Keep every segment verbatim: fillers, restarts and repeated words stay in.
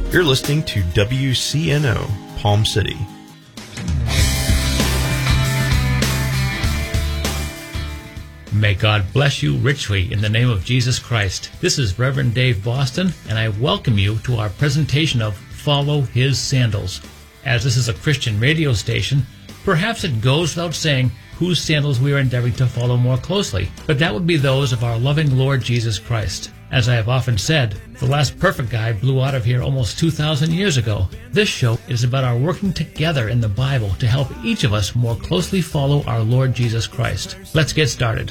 You're listening to W C N O, Palm City. May God bless you richly in the name of Jesus Christ. This is Reverend Dave Boston, and I welcome you to our presentation of Follow His Sandals. As this is a Christian radio station, perhaps it goes without saying whose sandals we are endeavoring to follow more closely, but that would be those of our loving Lord Jesus Christ. As I have often said, the last perfect guy blew out of here almost two thousand years ago. This show is about our working together in the Bible to help each of us more closely follow our Lord Jesus Christ. Let's get started.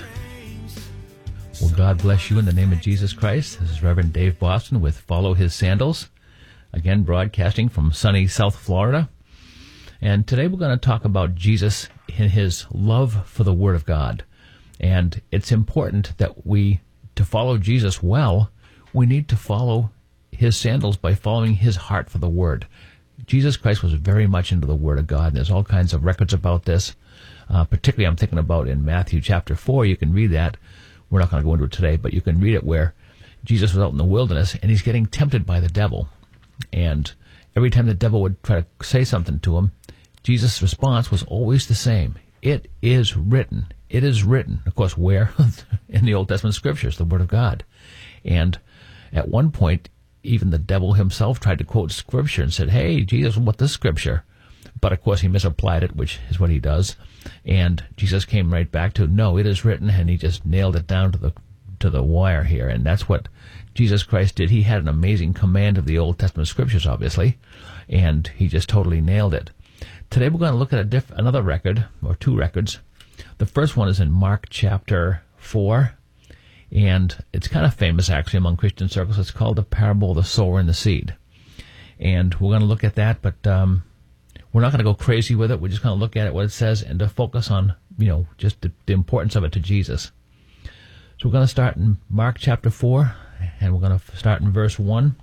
Well, God bless you in the name of Jesus Christ. This is Reverend Dave Boston with Follow His Sandals, again broadcasting from sunny South Florida. And today we're going to talk about Jesus and his love for the Word of God. And it's important that we, to follow Jesus well, we need to follow his sandals by following his heart for the Word. Jesus Christ was very much into the Word of God, and there's all kinds of records about this. Uh, particularly I'm thinking about in Matthew chapter four, you can read that. We're not going to go into it today, but you can read it where Jesus was out in the wilderness, and he's getting tempted by the devil. And every time the devil would try to say something to him, Jesus' response was always the same. It is written. It is written. Of course, where? In the Old Testament Scriptures, the Word of God. And at one point, even the devil himself tried to quote Scripture and said, hey, Jesus, what this Scripture? But, of course, he misapplied it, which is what he does. And Jesus came right back to, no, it is written, and he just nailed it down to the to the wire here. And that's what Jesus Christ did. He had an amazing command of the Old Testament Scriptures, obviously, and he just totally nailed it. Today we're going to look at a diff- another record, or two records. The first one is in Mark chapter four, and it's kind of famous, actually, among Christian circles. It's called the parable of the sower and the seed. And we're going to look at that, but um, we're not going to go crazy with it. We're just going to look at it, what it says, and to focus on, you know, just the, the importance of it to Jesus. So we're going to start in Mark chapter four, and we're going to start in verse one.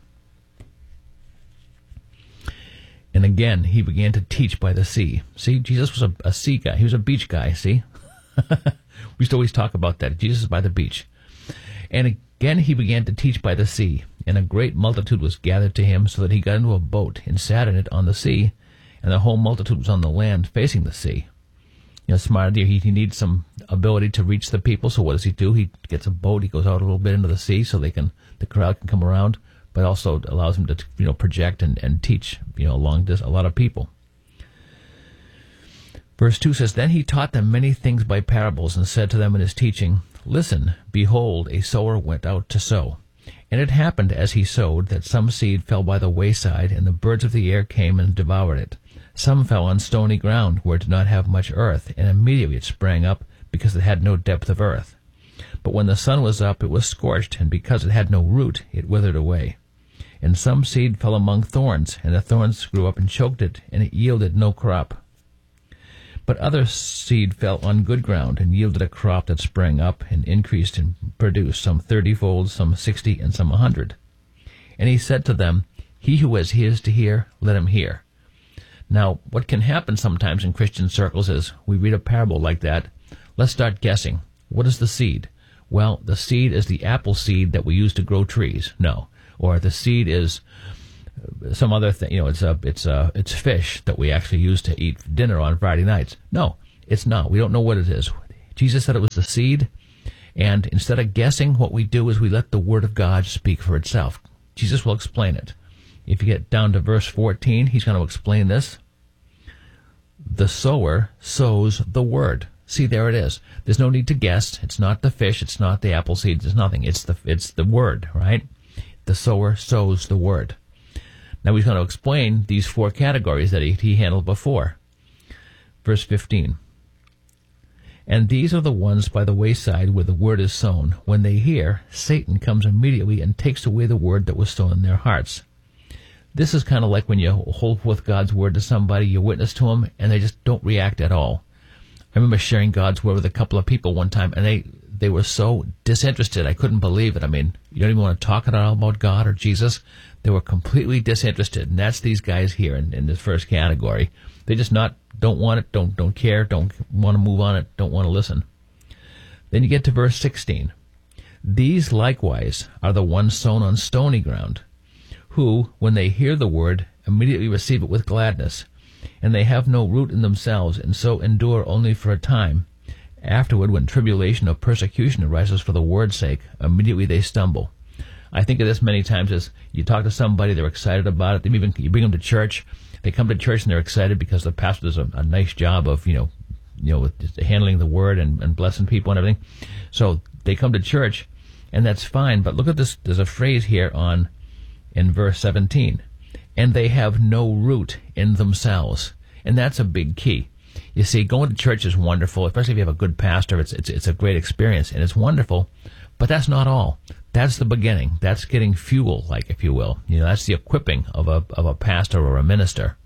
And again, he began to teach by the sea. See, Jesus was a, a sea guy. He was a beach guy, see? We used to always talk about that. Jesus is by the beach. And again, he began to teach by the sea. And a great multitude was gathered to him, so that he got into a boat and sat in it on the sea. And the whole multitude was on the land facing the sea. You know, smart idea. He, he needs some ability to reach the people. So what does he do? He gets a boat. He goes out a little bit into the sea so they can the crowd can come around, but also allows him to, you know, project and, and teach, you know, along this, a lot of people. Verse two says, Then he taught them many things by parables, and said to them in his teaching, Listen, behold, a sower went out to sow. And it happened as he sowed, that some seed fell by the wayside, and the birds of the air came and devoured it. Some fell on stony ground, where it did not have much earth, and immediately it sprang up, because it had no depth of earth. But when the sun was up, it was scorched, and because it had no root, it withered away. And some seed fell among thorns, and the thorns grew up and choked it, and it yielded no crop. But other seed fell on good ground, and yielded a crop that sprang up, and increased and produced, some thirtyfold, some sixty, and some a hundred. And he said to them, He who has ears to hear, let him hear. Now, what can happen sometimes in Christian circles is, we read a parable like that, let's start guessing. What is the seed? Well, the seed is the apple seed that we use to grow trees. No. Or the seed is some other thing, you know, it's a, it's a, it's fish that we actually use to eat dinner on Friday nights. No, it's not. We don't know what it is. Jesus said it was the seed, and instead of guessing, what we do is we let the Word of God speak for itself. Jesus will explain it. If you get down to verse fourteen, he's going to explain this. The sower sows the Word. See, there it is. There's no need to guess. It's not the fish. It's not the apple seed. It's nothing. It's the, it's the Word, right? The sower sows the Word. Now he's going to explain these four categories that he, he handled before. Verse fifteen. And these are the ones by the wayside where the word is sown. When they hear, Satan comes immediately and takes away the word that was sown in their hearts. This is kind of like when you hold forth God's word to somebody, you witness to them, and they just don't react at all. I remember sharing God's word with a couple of people one time, and they, they were so disinterested. I couldn't believe it. I mean, you don't even want to talk at all about God or Jesus. They were completely disinterested, and that's these guys here in, in this first category. They just not don't want it, don't don't care, don't want to move on it, don't want to listen. Then you get to verse sixteen. These likewise are the ones sown on stony ground, who, when they hear the word, immediately receive it with gladness, and they have no root in themselves, and so endure only for a time. Afterward, when tribulation or persecution arises for the word's sake, immediately they stumble. I think of this many times as you talk to somebody, they're excited about it. They even you bring them to church. They come to church and they're excited because the pastor does a, a nice job of, you know, you know, with just handling the word and, and blessing people and everything. So they come to church, and that's fine. But look at this. There's a phrase here on in verse seventeen. And they have no root in themselves. And that's a big key. You see, going to church is wonderful, especially if you have a good pastor. It's it's it's a great experience, and it's wonderful. But that's not all. That's the beginning. That's getting fuel, like, if you will. You know, that's the equipping of a of a pastor or a minister.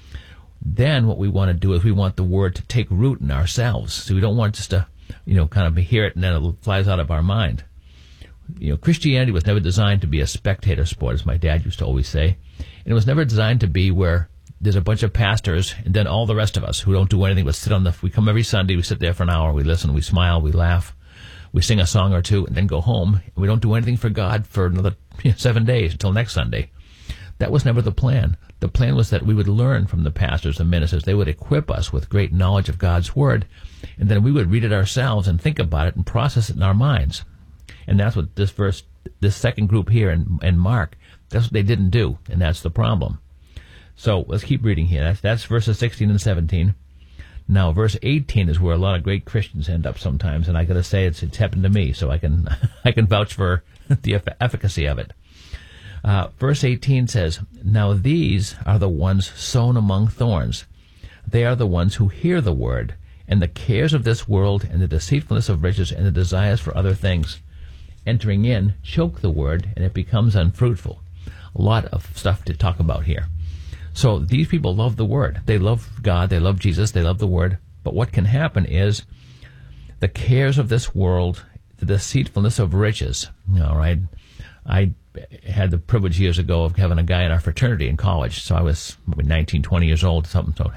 Then what we want to do is we want the word to take root in ourselves. So we don't want just to, you know, kind of hear it and then it flies out of our mind. You know, Christianity was never designed to be a spectator sport, as my dad used to always say. And it was never designed to be where there's a bunch of pastors and then all the rest of us who don't do anything but sit on the, we come every Sunday, we sit there for an hour, we listen, we smile, we laugh, we sing a song or two, and then go home. And we don't do anything for God for another you know, seven days until next Sunday. That was never the plan. The plan was that we would learn from the pastors and ministers. They would equip us with great knowledge of God's Word, and then we would read it ourselves and think about it and process it in our minds. And that's what this verse, this second group here in, in Mark, that's what they didn't do, and that's the problem. So let's keep reading here. That's, that's verses sixteen and seventeen. Now, verse eighteen is where a lot of great Christians end up sometimes, and I got to say it's it's happened to me, so I can I can vouch for the efficacy of it. Uh, verse eighteen says, "Now these are the ones sown among thorns. They are the ones who hear the word, and the cares of this world, and the deceitfulness of riches, and the desires for other things, entering in, choke the word, and it becomes unfruitful." A lot of stuff to talk about here. So these people love the word. They love God. They love Jesus. They love the word. But what can happen is the cares of this world, the deceitfulness of riches. All right. I had the privilege years ago of having a guy in our fraternity in college. So I was nineteen, twenty years old, something, so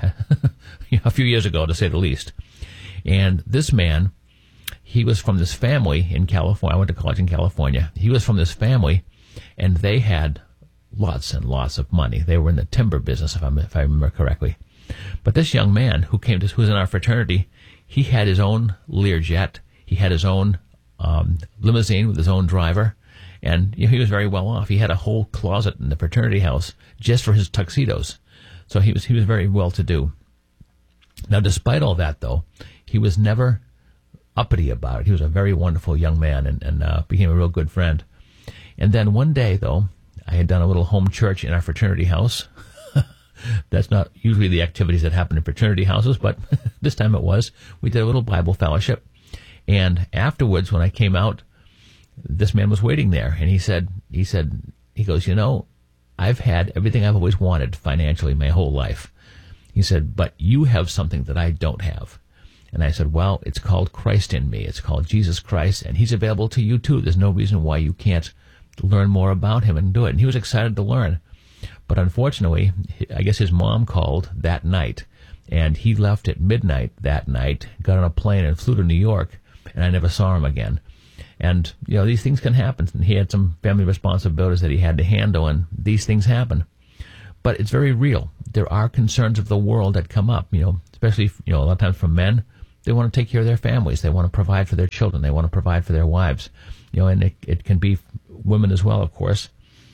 a few years ago, to say the least. And this man, he was from this family in California. I went to college in California. He was from this family, and they had lots and lots of money. They were in the timber business, if I if I remember correctly. But this young man who came to, who was in our fraternity, he had his own Learjet. He had his own um, limousine with his own driver, and you know, he was very well off. He had a whole closet in the fraternity house just for his tuxedos. So he was he was very well to do. Now, despite all that, though, he was never uppity about it. He was a very wonderful young man, and and uh, became a real good friend. And then one day, though, I had done a little home church in our fraternity house. That's not usually the activities that happen in fraternity houses, but this time it was. We did a little Bible fellowship. And afterwards, when I came out, this man was waiting there. And he said, he said, he goes, you know, I've had everything I've always wanted financially my whole life. He said, but you have something that I don't have. And I said, well, it's called Christ in me. It's called Jesus Christ, and he's available to you too. There's no reason why you can't learn more about him and do it. And he was excited to learn. But unfortunately, I guess his mom called that night, and he left at midnight that night, got on a plane and flew to New York, and I never saw him again. And, you know, these things can happen. And he had some family responsibilities that he had to handle, and these things happen. But it's very real. There are concerns of the world that come up, you know, especially, you know, a lot of times from men. They want to take care of their families. They want to provide for their children. They want to provide for their wives. You know, and it, it can be women as well, of course.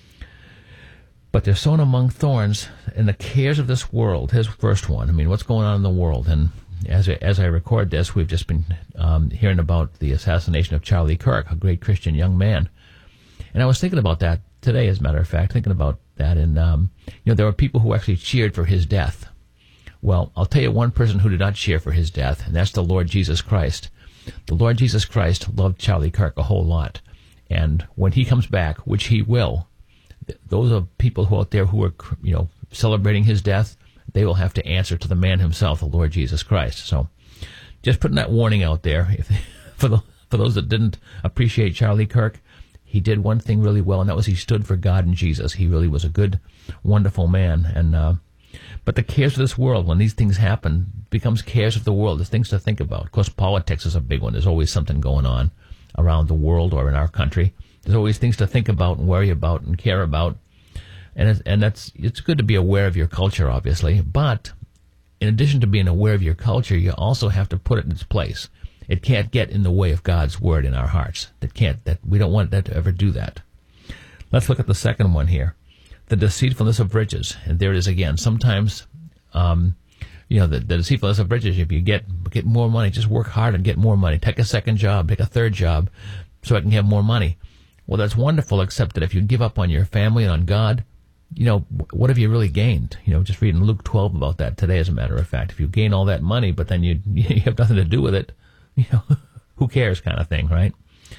But they're sown among thorns, and the cares of this world. Here's the first one. I mean, what's going on in the world? And as I, as I record this, we've just been um, hearing about the assassination of Charlie Kirk, a great Christian young man. And I was thinking about that today, as a matter of fact, thinking about that. And, um, you know, there were people who actually cheered for his death. Well, I'll tell you one person who did not cheer for his death, and that's the Lord Jesus Christ. The Lord Jesus Christ loved Charlie Kirk a whole lot. And when he comes back, which he will, those are people who out there who are, you know, celebrating his death. They will have to answer to the man himself, the Lord Jesus Christ. So, just putting that warning out there. If, for the for those that didn't appreciate Charlie Kirk, he did one thing really well, and that was he stood for God and Jesus. He really was a good, wonderful man. And uh, but the cares of this world, when these things happen, becomes cares of the world. There's things to think about. Of course, politics is a big one. There's always something going on around the world or in our country. There's always things to think about and worry about and care about. And it's, and that's it's good to be aware of your culture, obviously, but in addition to being aware of your culture, you also have to put it in its place. It can't get in the way of God's word in our hearts. That can't. That we don't want that to ever do that. Let's look at the second one here, the deceitfulness of riches. And there it is again. Sometimes, um, you know, the, the deceitfulness of riches. If you get get more money, just work hard and get more money. Take a second job, take a third job, so I can have more money. Well, that's wonderful, except that if you give up on your family and on God, you know, what have you really gained? You know, just reading Luke twelve about that today, as a matter of fact. If you gain all that money, but then you you have nothing to do with it, you know, who cares kind of thing, right?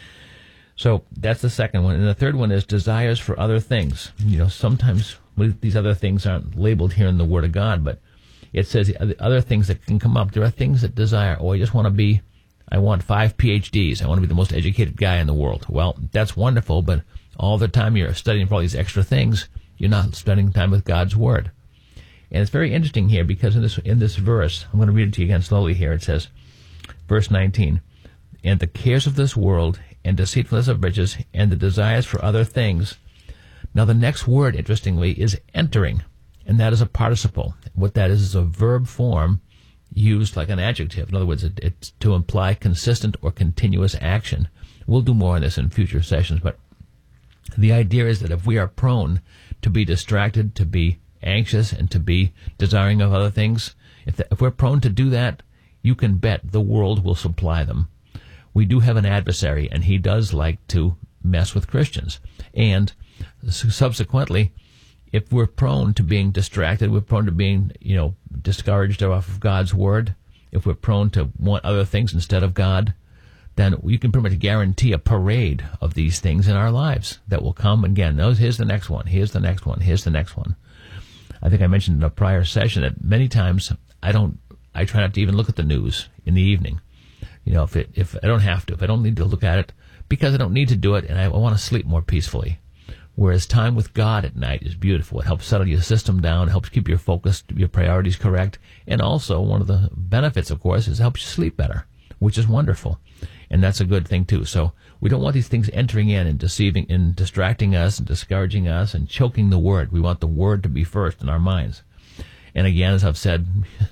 So that's the second one. And the third one is desires for other things. You know, sometimes these other things aren't labeled here in the Word of God, but it says the other things that can come up. There are things that desire, oh, I just want to be, I want five P H Ds. I want to be the most educated guy in the world. Well, that's wonderful, but all the time you're studying for all these extra things, you're not spending time with God's Word. And it's very interesting here because in this in this verse, I'm going to read it to you again slowly here. It says, verse nineteen, and the cares of this world and deceitfulness of riches and the desires for other things. Now the next word, interestingly, is entering, and that is a participle. What that is is a verb form used like an adjective. In other words, it, it's to imply consistent or continuous action. We'll do more on this in future sessions, but the idea is that if we are prone to be distracted, to be anxious, and to be desiring of other things, if, the, if we're prone to do that, you can bet the world will supply them. We do have an adversary, and he does like to mess with Christians. And subsequently, if we're prone to being distracted, we're prone to being, you know, discouraged off of God's Word, if we're prone to want other things instead of God, then you can pretty much guarantee a parade of these things in our lives that will come again. Those, here's the next one, here's the next one, here's the next one. I think I mentioned in a prior session that many times I don't, I try not to even look at the news in the evening. You know, if it, if I don't have to, if I don't need to look at it, because I don't need to do it, and I, I want to sleep more peacefully. Whereas time with God at night is beautiful. It helps settle your system down, it helps keep your focus, your priorities correct, and also one of the benefits, of course, is it helps you sleep better, which is wonderful. And that's a good thing, too. So we don't want these things entering in and deceiving and distracting us and discouraging us and choking the Word. We want the Word to be first in our minds. And again, as I've said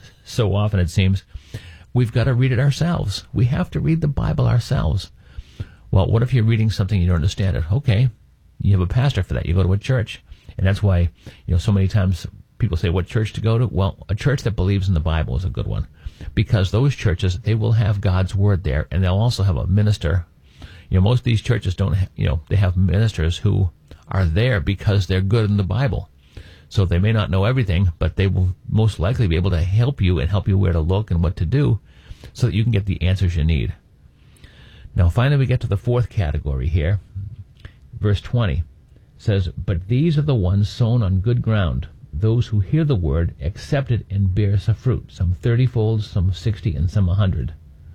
so often, it seems, we've got to read it ourselves. We have to read the Bible ourselves. Well, what if you're reading something you don't understand it? Okay, you have a pastor for that. You go to a church. And that's why, you know, so many times people say what church to go to. Well, a church that believes in the Bible is a good one. Because those churches, they will have God's Word there, and they'll also have a minister. You know, most of these churches don't, ha- you know, they have ministers who are there because they're good in the Bible. So they may not know everything, but they will most likely be able to help you and help you where to look and what to do so that you can get the answers you need. Now, finally, we get to the fourth category here. Verse twenty says, but these are the ones sown on good ground, those who hear the word, accept it, and bear some fruit, some thirty-fold, some sixty, and some a hundred.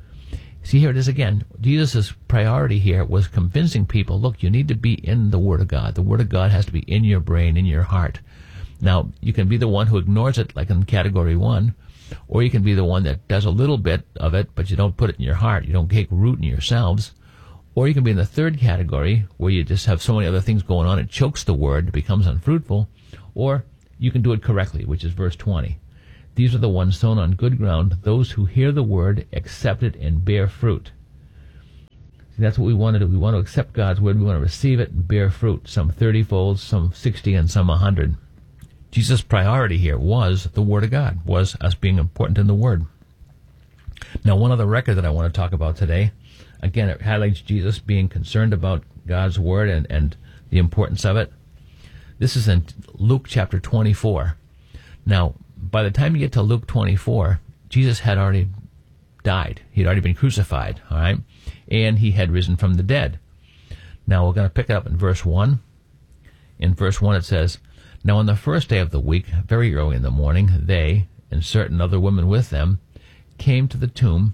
See, here it is again. Jesus' priority here was convincing people, look, you need to be in the Word of God. The Word of God has to be in your brain, in your heart. Now, you can be the one who ignores it, like in category one, or you can be the one that does a little bit of it, but you don't put it in your heart. You don't take root in yourselves. Or you can be in the third category, where you just have so many other things going on, it chokes the Word, it becomes unfruitful. Or you can do it correctly, which is verse twenty. These are the ones sown on good ground, those who hear the Word, accept it, and bear fruit. See, that's what we want to do. We want to accept God's Word. We want to receive it and bear fruit, some thirty-fold, some sixty, and some a hundred. Jesus' priority here was the Word of God, was us being important in the Word. Now, one other record that I want to talk about today, again, it highlights Jesus being concerned about God's Word and, and the importance of it. This is in Luke chapter twenty-four. Now, by the time you get to Luke twenty-four, Jesus had already died. He had already been crucified, all right? And he had risen from the dead. Now, we're going to pick it up in verse one. In verse one, it says, now on the first day of the week, very early in the morning, they, and certain other women with them, came to the tomb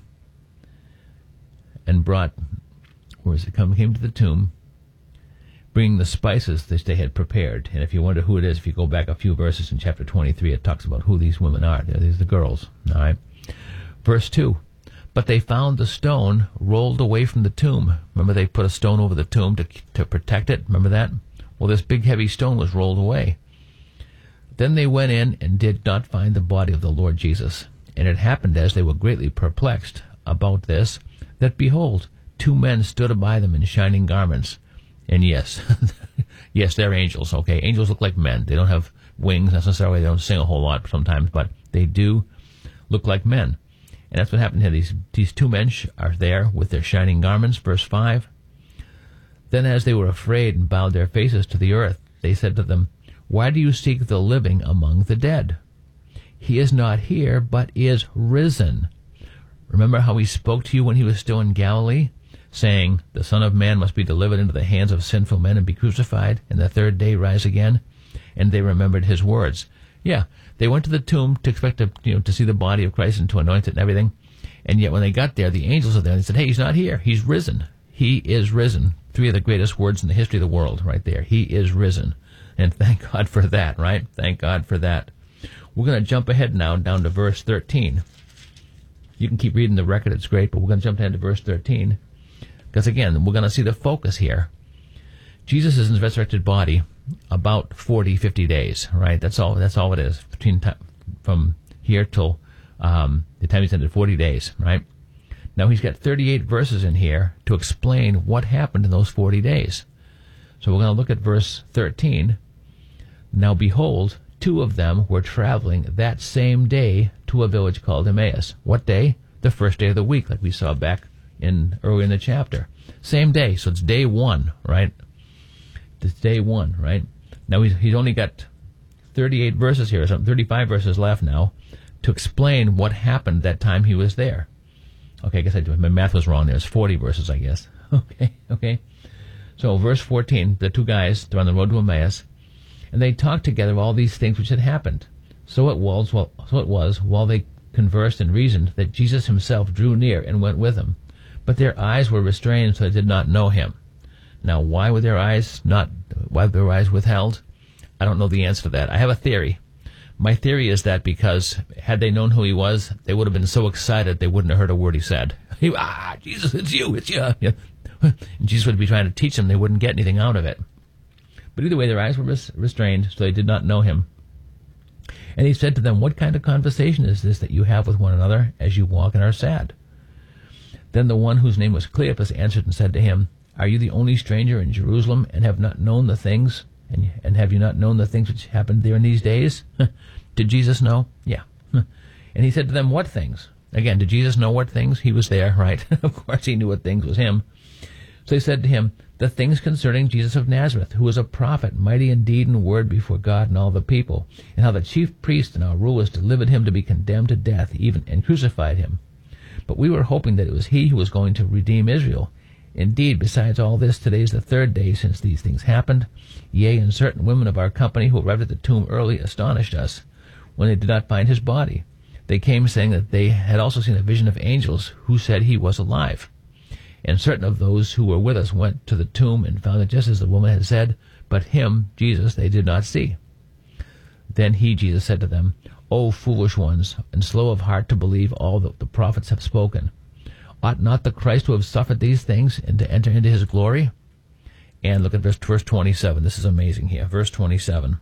and brought, where is it come, came to the tomb, bringing the spices that they had prepared. And if you wonder who it is, if you go back a few verses in chapter twenty-three, it talks about who these women are. These are the girls, all right? Verse two, but they found the stone rolled away from the tomb. Remember, they put a stone over the tomb to to protect it? Remember that? Well, this big heavy stone was rolled away. Then they went in and did not find the body of the Lord Jesus. And it happened, as they were greatly perplexed about this, that behold, two men stood by them in shining garments. And yes, yes, they're angels, okay? Angels look like men. They don't have wings necessarily. They don't sing a whole lot sometimes, but they do look like men. And that's what happened here. These, these two men sh- are there with their shining garments. Verse five. Then as they were afraid and bowed their faces to the earth, they said to them, Why do you seek the living among the dead? He is not here, but is risen. Remember how he spoke to you when he was still in Galilee, saying, The Son of Man must be delivered into the hands of sinful men and be crucified, and the third day rise again? And they remembered his words. Yeah, they went to the tomb to expect to, you know, to see the body of Christ and to anoint it and everything. And yet when they got there, the angels are there. And they said, hey, he's not here. He's risen. He is risen. Three of the greatest words in the history of the world right there. He is risen. And thank God for that, right? Thank God for that. We're going to jump ahead now down to verse thirteen. You can keep reading the record. It's great. But we're going to jump ahead to verse thirteen. Because, again, we're going to see the focus here. Jesus is in his resurrected body about forty, fifty days, right? That's all That's all it is, between t- from here till um, the time he's ended, forty days, right? Now, he's got thirty-eight verses in here to explain what happened in those forty days. So we're going to look at verse thirteen. Now, behold, two of them were traveling that same day to a village called Emmaus. What day? The first day of the week, like we saw back in earlier in the chapter. Same day, so it's day one, right? It's day one, right? Now, he's, he's only got thirty-eight verses here, or something, thirty-five verses left now, to explain what happened that time he was there. Okay, I guess I, my math was wrong there. It's forty verses, I guess. Okay, okay. So, verse fourteen, the two guys, they're on the road to Emmaus, and they talked together of all these things which had happened. So it was, well, so it was, while they conversed and reasoned, that Jesus himself drew near and went with them. But their eyes were restrained, so they did not know him. Now, why were their eyes not, why were their eyes withheld? I don't know the answer to that. I have a theory. My theory is that because had they known who he was, they would have been so excited they wouldn't have heard a word he said. He, ah, Jesus, it's you, it's you. Yeah. And Jesus would be trying to teach them. They wouldn't get anything out of it. But either way, their eyes were res- restrained, so they did not know him. And he said to them, What kind of conversation is this that you have with one another as you walk and are sad? Then the one whose name was Cleopas answered and said to him, Are you the only stranger in Jerusalem, and have not known the things, and, and have you not known the things which happened there in these days? Did Jesus know? Yeah. And he said to them, What things? Again, did Jesus know what things? He was there, right? Of course he knew what things was him. So they said to him, The things concerning Jesus of Nazareth, who was a prophet, mighty in deed and word before God and all the people, and how the chief priests and our rulers delivered him to be condemned to death, even and crucified him. But we were hoping that it was he who was going to redeem Israel. Indeed, besides all this, today is the third day since these things happened. Yea, and certain women of our company who arrived at the tomb early astonished us when they did not find his body. They came saying that they had also seen a vision of angels who said he was alive. And certain of those who were with us went to the tomb and found it just as the woman had said, but him, Jesus, they did not see. Then he, Jesus, said to them, O foolish ones, and slow of heart to believe all that the prophets have spoken. Ought not the Christ to have suffered these things and to enter into his glory? And look at verse, verse twenty-seven. This is amazing here. Verse twenty-seven.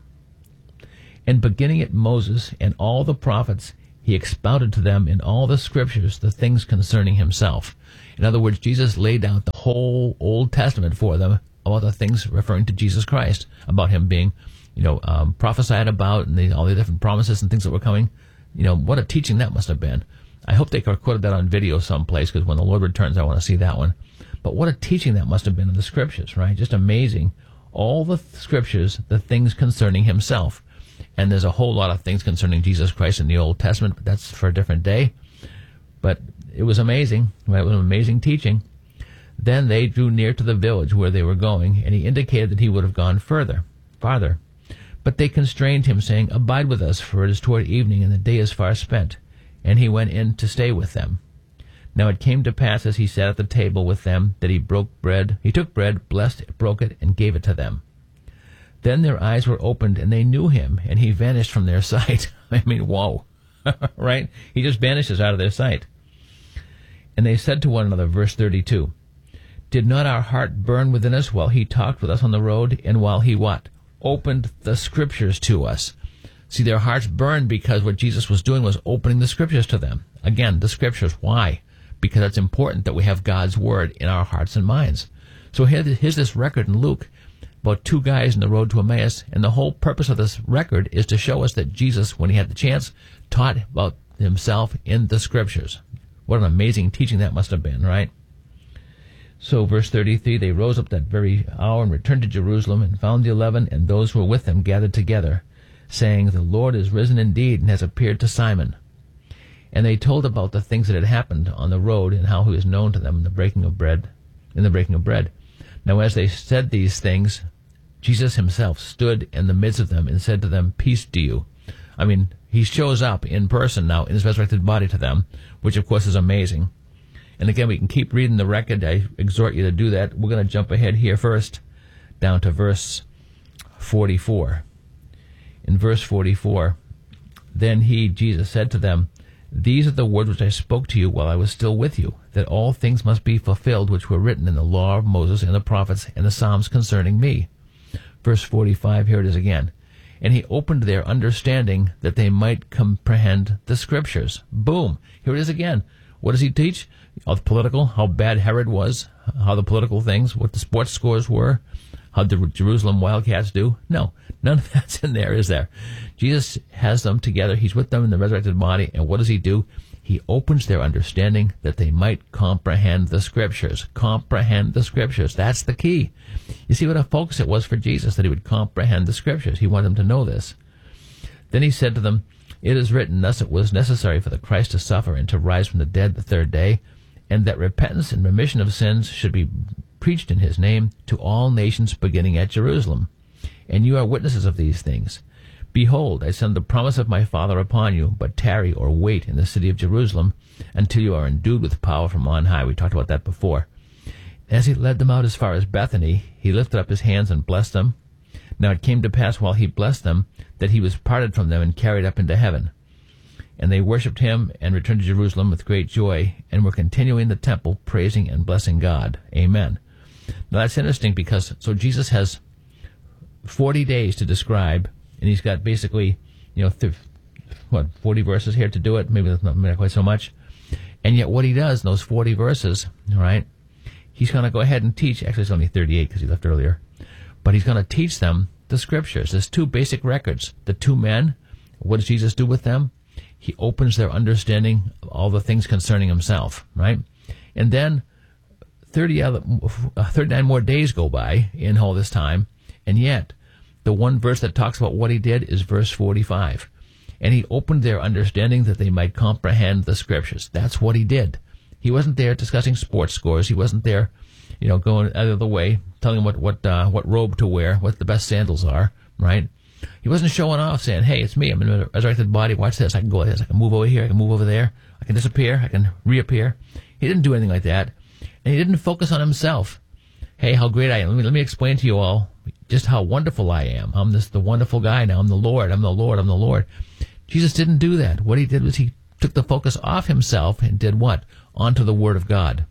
And beginning at Moses and all the prophets, he expounded to them in all the scriptures the things concerning himself. In other words, Jesus laid out the whole Old Testament for them about the things referring to Jesus Christ, about him being, you know, um, prophesied about, and the, all the different promises and things that were coming. You know, what a teaching that must have been. I hope they recorded that on video someplace, because when the Lord returns, I want to see that one. But what a teaching that must have been in the scriptures, right? Just amazing. All the th- scriptures, the things concerning himself. And there's a whole lot of things concerning Jesus Christ in the Old Testament, but that's for a different day. But it was amazing. Right? It was an amazing teaching. Then they drew near to the village where they were going, and he indicated that he would have gone further, farther. But they constrained him, saying, Abide with us, for it is toward evening, and the day is far spent. And he went in to stay with them. Now it came to pass, as he sat at the table with them, that he broke bread. He took bread, blessed it, broke it, and gave it to them. Then their eyes were opened, and they knew him, and he vanished from their sight. I mean, whoa. Right? He just vanishes out of their sight. And they said to one another, verse thirty-two, Did not our heart burn within us while he talked with us on the road, and while he what? Opened the scriptures to us. See, their hearts burned because what Jesus was doing was opening the Scriptures to them. Again, the Scriptures. Why? Because it's important that we have God's Word in our hearts and minds. So here, here's this record in Luke about two guys on the road to Emmaus, and the whole purpose of this record is to show us that Jesus, when he had the chance, taught about himself in the Scriptures. What an amazing teaching that must have been, right? So verse thirty-three, they rose up that very hour and returned to Jerusalem and found the eleven and those who were with them gathered together, saying, The Lord is risen indeed and has appeared to Simon. And they told about the things that had happened on the road and how he was known to them in the breaking of bread. In the breaking of bread. Now as they said these things, Jesus himself stood in the midst of them and said to them, Peace to you. I mean, he shows up in person now in his resurrected body to them, which of course is amazing. And again, we can keep reading the record. I exhort you to do that. We're going to jump ahead here first, down to verse forty-four. In verse forty-four, Then he, Jesus, said to them, These are the words which I spoke to you while I was still with you, that all things must be fulfilled which were written in the law of Moses and the prophets and the Psalms concerning me. Verse forty-five, here it is again. And he opened their understanding that they might comprehend the Scriptures. Boom. Here it is again. What does he teach? Of political, how bad Herod was, how the political things, what the sports scores were, how the Jerusalem Wildcats do. No, none of that's in there, is there? Jesus has them together. He's with them in the resurrected body. And what does he do? He opens their understanding that they might comprehend the Scriptures. Comprehend the Scriptures. That's the key. You see what a focus it was for Jesus, that he would comprehend the Scriptures. He wanted them to know this. Then he said to them, It is written, Thus it was necessary for the Christ to suffer and to rise from the dead the third day, and that repentance and remission of sins should be preached in his name to all nations beginning at Jerusalem. And you are witnesses of these things. Behold, I send the promise of my Father upon you, but tarry or wait in the city of Jerusalem until you are endued with power from on high. We talked about that before. As he led them out as far as Bethany, he lifted up his hands and blessed them. Now it came to pass while he blessed them that he was parted from them and carried up into heaven. And they worshipped him and returned to Jerusalem with great joy and were continuing in the temple, praising and blessing God. Amen. Now that's interesting because, so Jesus has forty days to describe, and he's got basically, you know, th- what, forty verses here to do it, maybe that's not, not quite so much. And yet what he does in those forty verses, all right, he's going to go ahead and teach, actually it's only thirty-eight because he left earlier, but he's going to teach them the Scriptures. There's two basic records. The two men, what does Jesus do with them? He opens their understanding of all the things concerning himself, right? And then thirty other, thirty-nine more days go by in all this time, and yet the one verse that talks about what he did is verse forty-five. And he opened their understanding that they might comprehend the Scriptures. That's what he did. He wasn't there discussing sports scores. He wasn't there, you know, going out of the way, telling them what what uh, what robe to wear, what the best sandals are, right? He wasn't showing off, saying, hey, it's me, I'm in a resurrected body, watch this, I can go like this, I can move over here, I can move over there, I can disappear, I can reappear. He didn't do anything like that, and he didn't focus on himself. Hey, how great I am. Let me, let me explain to you all just how wonderful I am. I'm this the wonderful guy now. I'm the Lord, I'm the Lord, I'm the Lord. Jesus didn't do that. What he did was he took the focus off himself and did what? Onto the Word of God.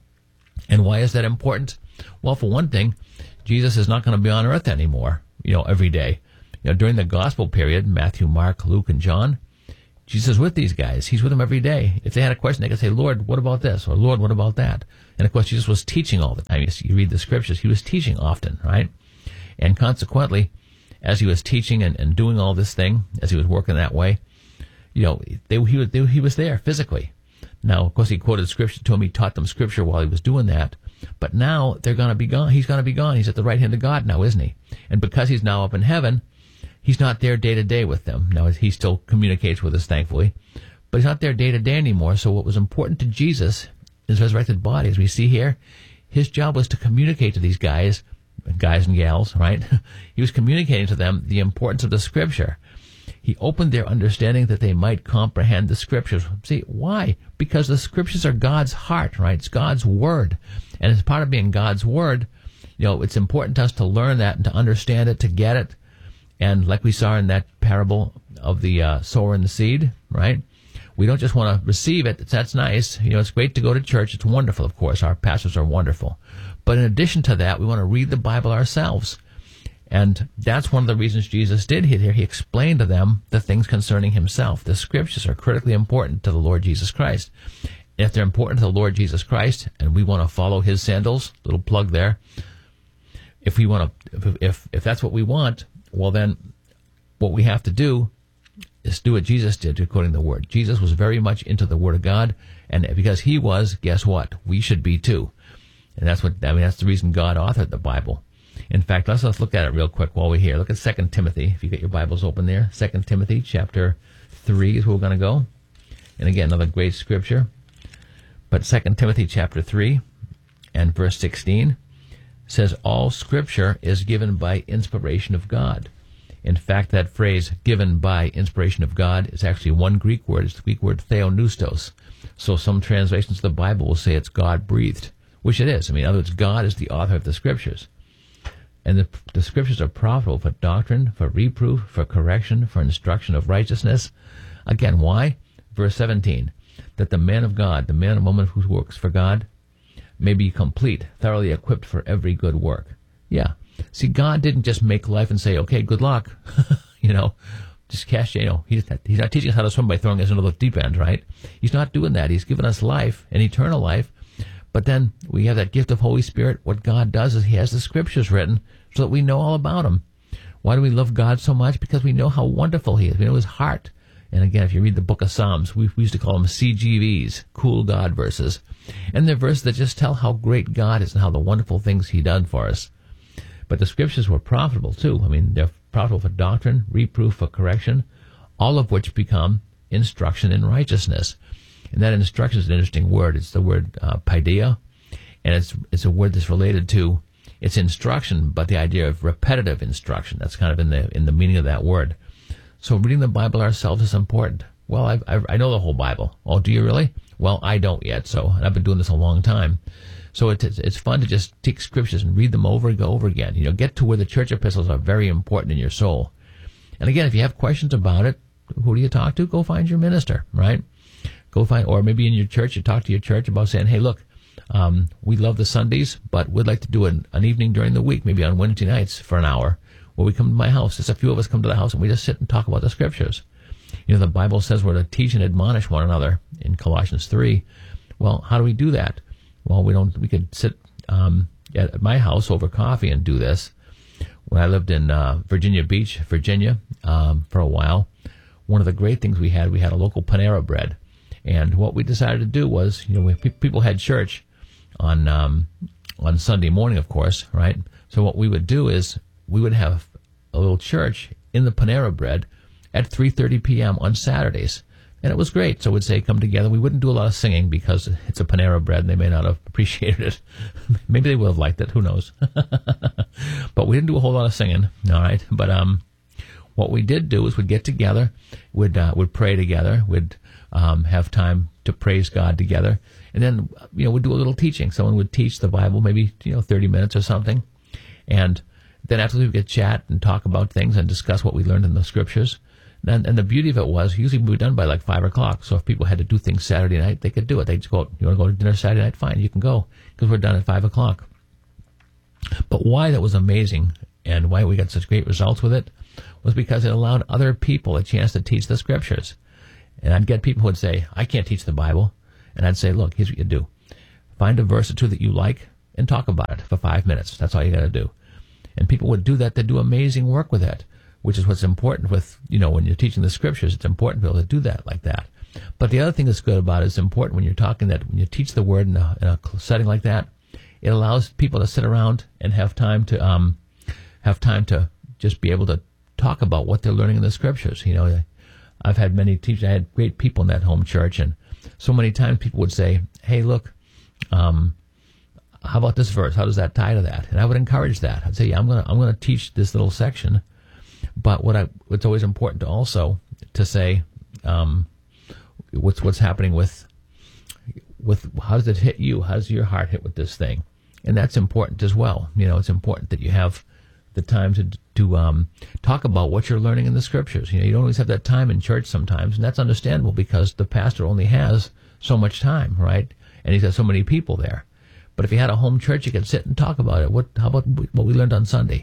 And why is that important? Well, for one thing, Jesus is not going to be on earth anymore, you know, every day. You know, during the gospel period, Matthew, Mark, Luke, and John, Jesus is with these guys. He's with them every day. If they had a question, they could say, Lord, what about this? Or Lord, what about that? And of course, Jesus was teaching all the time. You read the Scriptures, he was teaching often, right? And consequently, as he was teaching and, and doing all this thing, as he was working that way, you know, they, he, was, they, he was there physically. Now, of course, he quoted Scripture to them. He taught them Scripture while he was doing that. But now they're going to be gone. He's going to be gone. He's at the right hand of God now, isn't he? And because he's now up in heaven, he's not there day to day with them. Now, he still communicates with us, thankfully. But he's not there day to day anymore. So what was important to Jesus, his resurrected body, as we see here, his job was to communicate to these guys, guys and gals, right? He was communicating to them the importance of the Scripture. He opened their understanding that they might comprehend the Scriptures. See, why? Because the Scriptures are God's heart, right? It's God's Word. And as part of being God's Word, you know, it's important to us to learn that and to understand it, to get it. And like we saw in that parable of the uh, sower and the seed, right? We don't just want to receive it. That's nice. You know, it's great to go to church. It's wonderful, of course. Our pastors are wonderful. But in addition to that, we want to read the Bible ourselves. And that's one of the reasons Jesus did here. He explained to them the things concerning himself. The scriptures are critically important to the Lord Jesus Christ. If they're important to the Lord Jesus Christ and we want to follow his sandals, little plug there, if we want to, if, if, if that's what we want, well then what we have to do is do what Jesus did according to the Word. Jesus was very much into the Word of God, and because he was, guess what? We should be too. And that's what, I mean, that's the reason God authored the Bible. In fact, let's, let's look at it real quick while we're here. Look at Second Timothy, if you get your Bibles open there. Second Timothy chapter three is where we're going to go. And again, another great scripture. But Second Timothy chapter three and verse sixteen says, all scripture is given by inspiration of God. In fact, that phrase, given by inspiration of God, is actually one Greek word. It's the Greek word theopneustos. So some translations of the Bible will say it's God-breathed, which it is. I mean, in other words, God is the author of the scriptures. And the, the scriptures are profitable for doctrine, for reproof, for correction, for instruction of righteousness. Again, why? Verse seventeen, that the man of God, the man or woman who works for God, may be complete, thoroughly equipped for every good work. Yeah. See, God didn't just make life and say, okay, good luck. you know, just cash, you know, he's, he's not teaching us how to swim by throwing us into the deep end, right? He's not doing that. He's given us life and eternal life. But then we have that gift of Holy Spirit. What God does is he has the scriptures written so that we know all about him. Why do we love God so much? Because we know how wonderful he is. We know his heart. And again, if you read the book of Psalms, we, we used to call them C G Vs, cool God verses. And they're verses that just tell how great God is and how the wonderful things he done for us. But the scriptures were profitable too. I mean, they're profitable for doctrine, reproof, for correction, all of which become instruction in righteousness. And that instruction is an interesting word. It's the word uh, paideia, and it's it's a word that's related to it's instruction, but the idea of repetitive instruction. That's kind of in the in the meaning of that word. So reading the Bible ourselves is important. Well, I I, I know the whole Bible. Oh, do you really? Well, I don't yet. So and I've been doing this a long time. So it's it's, it's fun to just take scriptures and read them over and go over again. You know, get to where the church epistles are very important in your soul. And again, if you have questions about it, who do you talk to? Go find your minister, right? Go find, or maybe in your church, you talk to your church about saying, hey, look, um, we love the Sundays, but we'd like to do an, an evening during the week, maybe on Wednesday nights for an hour, where we come to my house. Just a few of us come to the house and we just sit and talk about the scriptures. You know, the Bible says we're to teach and admonish one another in Colossians three. Well, how do we do that? Well, we don't, we could sit um, at my house over coffee and do this. When I lived in uh, Virginia Beach, Virginia, um, for a while, one of the great things we had, we had a local Panera Bread. And what we decided to do was, you know, we, people had church on um, on Sunday morning, of course, right? So what we would do is we would have a little church in the Panera Bread at three thirty p.m. on Saturdays. And it was great. So we'd say, come together. We wouldn't do a lot of singing because it's a Panera Bread and they may not have appreciated it. Maybe they would have liked it. Who knows? But we didn't do a whole lot of singing, all right? But um, what we did do is we'd get together, we'd, uh, we'd pray together, we'd Um, have time to praise God together. And then, you know, we'd do a little teaching. Someone would teach the Bible, maybe, you know, thirty minutes or something. And then after we would chat and talk about things and discuss what we learned in the scriptures. And, and the beauty of it was, usually we were done by like five o'clock. So if people had to do things Saturday night, they could do it. They'd just go, you want to go to dinner Saturday night? Fine, you can go. Because we're done at five o'clock. But why that was amazing and why we got such great results with it was because it allowed other people a chance to teach the scriptures. And I'd get people who would say, I can't teach the Bible. And I'd say, look, here's what you do. Find a verse or two that you like and talk about it for five minutes. That's all you got to do. And people would do that. They do amazing work with it, which is what's important with, you know, when you're teaching the scriptures, it's important to be able to do that like that. But the other thing that's good about it is important when you're talking that when you teach the word in a, in a setting like that, it allows people to sit around and have time to, um, have time to just be able to talk about what they're learning in the scriptures. You know, I've had many teachers, I had great people in that home church, and so many times people would say, hey, look, um, how about this verse? How does that tie to that? And I would encourage that. I'd say, yeah, I'm going to I'm gonna teach this little section, but what I, what's always important to also to say, um, what's what's happening with, with how does it hit you? How does your heart hit with this thing? And that's important as well. You know, it's important that you have the time to to um, talk about what you're learning in the scriptures. You know, you don't always have that time in church sometimes, and that's understandable because the pastor only has so much time, right? And he's got so many people there. But if you had a home church, you could sit and talk about it. What? How about what we learned on Sunday?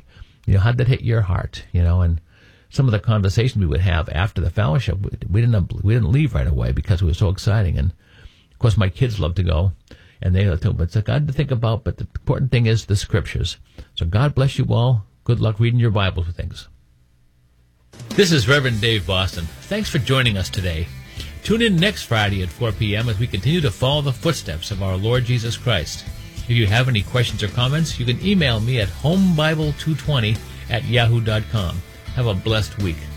You know, how'd that hit your heart? You know, and some of the conversations we would have after the fellowship, we didn't we didn't leave right away because it was so exciting. And of course, my kids love to go, and they love to. But it's God to think about. But the important thing is the scriptures. So God bless you all. Good luck reading your Bible for things. This is Reverend Dave Boston. Thanks for joining us today. Tune in next Friday at four p.m. as we continue to follow the footsteps of our Lord Jesus Christ. If you have any questions or comments, you can email me at home bible two twenty at yahoo dot com. Have a blessed week.